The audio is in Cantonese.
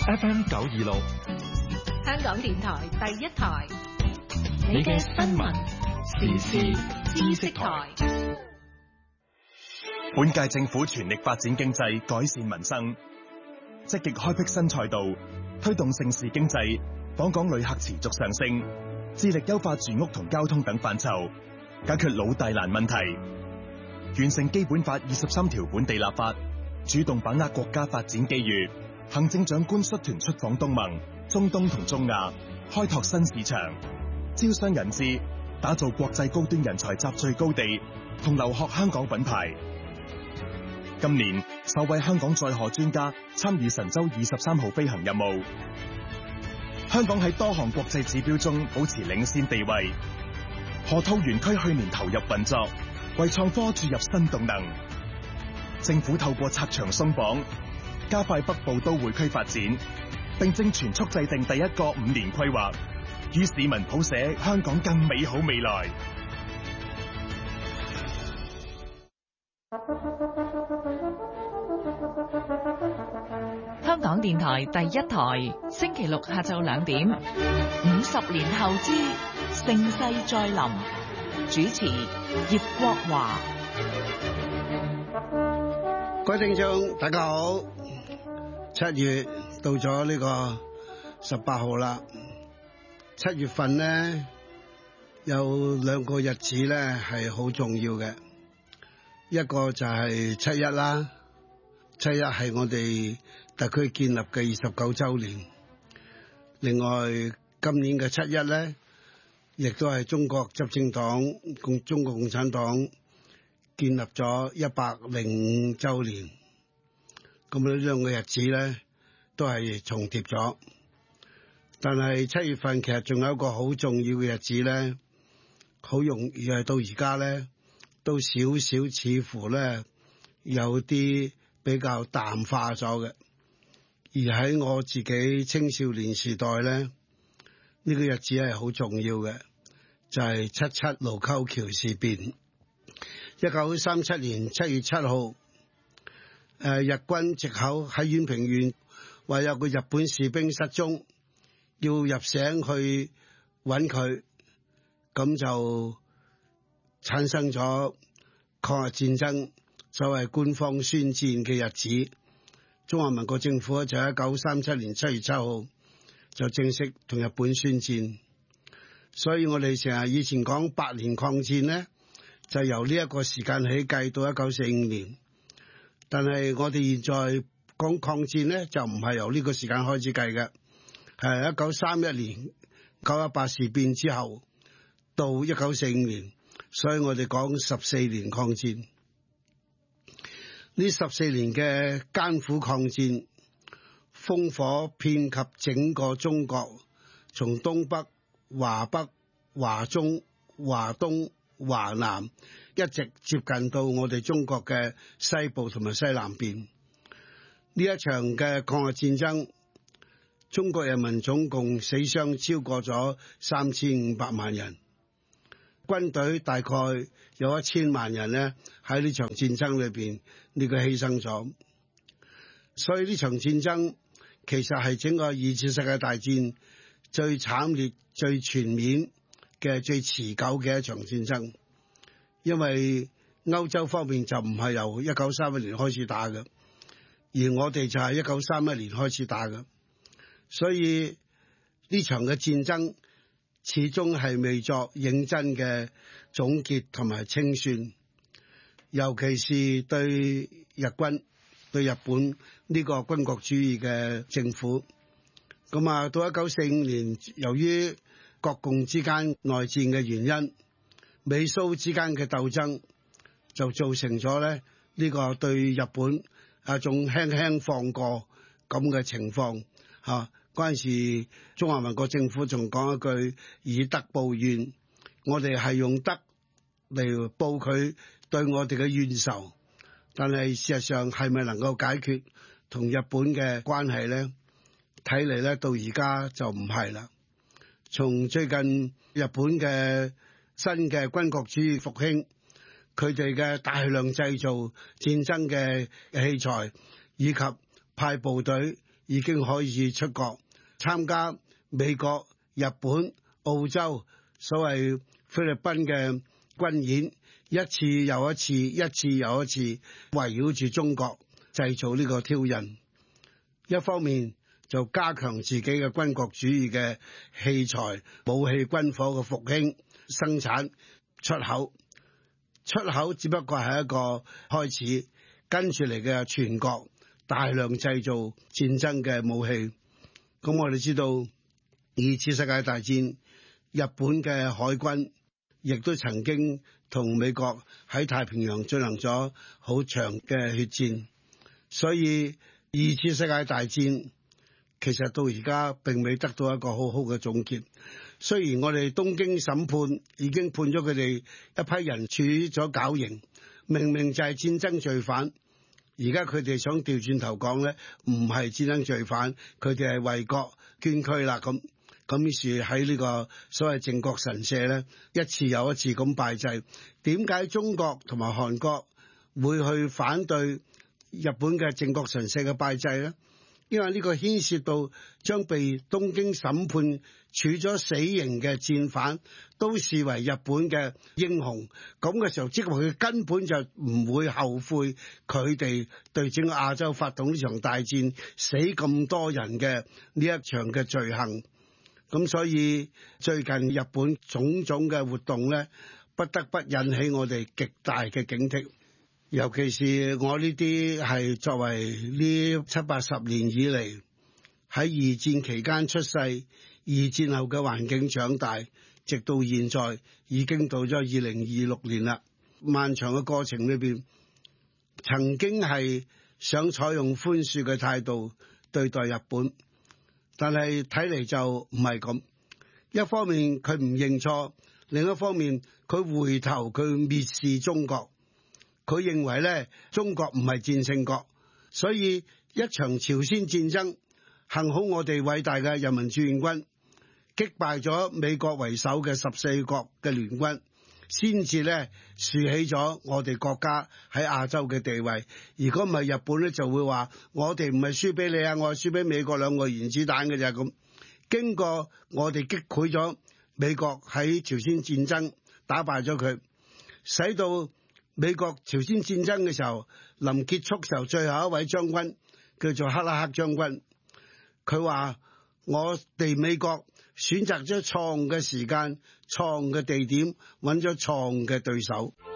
FM 926， 香港電台第一台， 你嘅新聞時事知識台。 本屆政府全力發展經濟，改善民生，積極開闢新賽道，推動盛事經濟，訪港旅客持續上升，致力優化住屋同交通等範疇，解決老大難問題，完成基本法23條本地立法，主動把握國家發展機遇。行政長官率團出訪東盟、中東同中亞，開拓新市場，招商引資，打造國際高端人才集聚高地同留學香港品牌。今年首位香港載荷專家參與神舟23號飛行任務。香港喺多項國際指標中保持領先地位。河套園區去年投入運作，為創科注入新動能。政府透過拆牆鬆綁，加快北部都會區發展，並正全速制定第一個5年規劃，與市民譜寫香港更美好未來。 香港電台第一台，星期六下晝2點，50年後之盛世再臨，主持葉國華。 各位聽眾大家好，7月到咗呢個18號啦。7月份呢，有2個日子呢係好重要嘅，一個就係7·1啦。7·1係我哋特區建立嘅29週年。另外今年嘅7·1呢，亦都係中國執政黨中國共產黨建立咗105週年。咁呢2個日子呢都係重疊咗。但係7月份其實仲有一個好重要嘅日子呢，好容易係到而家呢都少少似乎呢有啲比較淡化咗嘅。而喺我自己青少年時代呢，呢個日子係好重要嘅，就係7·7盧溝橋事變。1937年7月7號，日軍藉口喺宛平縣話有個日本士兵失蹤，要入省去揾佢，咁就產生咗抗日戰爭所謂官方宣戰嘅日子。中華民國政府就喺1937年7月7號就正式同日本宣戰。所以我哋成日以前講8年抗戰呢，就由呢一個時間起計到1945年。但係我哋現在講抗戰呢，就唔係由呢個時間開始計嘅，係1931年9·18事變之後到1945年，所以我哋講14年抗戰。呢14年嘅艱苦抗戰，烽火遍及整個中國，從東北、華北、華中、華東、華南，一直接近到我哋中國嘅西部同埋西南邊。呢一場嘅抗日戰爭，中國人民總共死傷超過咗3500萬人，軍隊大概有1000萬人呢喺呢場戰爭裏邊呢個犧牲咗。所以呢場戰爭其實係整個2次世界大戰最慘烈、最全面嘅最持久嘅一場戰爭。因為歐洲方面就唔係由1931年開始打嘅，而我哋就係1931年開始打嘅，所以呢場嘅戰爭始終係未作認真嘅總結同埋清算，尤其是對日軍、對日本呢個軍國主義嘅政府。咁啊，到1945年，由於國共之間內戰嘅原因，美蘇之間嘅鬥爭就造成咗咧呢個對日本一種輕輕放過咁嘅情況嚇。嗰陣時中華民國政府仲講一句以德報怨，我哋係用德嚟報佢對我哋嘅怨仇，但係事實上係咪能夠解決同日本嘅關係咧？睇嚟咧到而家就唔係啦。從最近日本嘅新嘅軍國主義復興，佢哋嘅大量製造戰爭嘅器材，以及派部隊已經可以出國參加美國、日本、澳洲所謂菲律賓嘅軍演，一次又一次，一次又一次圍繞住中國製造呢個挑釁。一方面就加強自己嘅軍國主義嘅器材、武器、軍火嘅復興生產出口。出口只不過係一個開始，跟住嚟嘅全國大量製造戰爭嘅武器。咁我哋知道二次世界大戰，日本嘅海軍亦都曾經同美國喺太平洋進行咗好長嘅血戰，所以二次世界大戰其實到而家並未得到一個好好嘅總結。雖然我哋東京審判已經判咗佢哋一批人處咗絞刑，明明就係戰爭罪犯，而家佢哋想調轉頭講咧，唔係戰爭罪犯，佢哋係為國捐軀啦。咁於是喺呢個所謂靖國神社咧，一次又一次咁拜祭。點解中國同埋韓國會去反對日本嘅靖國神社嘅拜祭咧？因為呢個牽涉到將被東京審判處咗死刑嘅戰犯都視為日本嘅英雄，咁嘅時候，即係話佢根本就唔會後悔佢哋對整個亞洲發動呢場大戰死咁多人嘅呢一場嘅罪行。咁所以最近日本種種嘅活動咧，不得不引起我哋極大嘅警惕。尤其是我呢啲係作為呢70-80年以嚟喺二戰期間出世，二戰後嘅環境長大，直到現在已經到咗2026年啦。漫長嘅過程裏邊，曾經係想採用寬恕嘅態度對待日本，但係睇嚟就唔係咁。一方面佢唔認錯，另一方面佢回頭佢蔑視中國。佢認為咧，中國唔係戰勝國，所以一場朝鮮戰爭，幸好我哋偉大嘅人民志願軍擊敗咗美國為首嘅14國嘅聯軍，先至咧豎起咗我哋國家喺亞洲嘅地位。如果唔係日本咧，就會話我哋唔係輸俾你啊，我係輸俾美國2個原子彈嘅啫。咁經過我哋擊潰咗美國喺朝鮮戰爭，打敗咗佢，使到美國朝鮮戰爭嘅時候，臨結束時候，最後一位將軍叫做克拉克將軍，佢話我哋美國選擇咗錯誤嘅時間、錯誤嘅地點，揾咗錯誤嘅對手。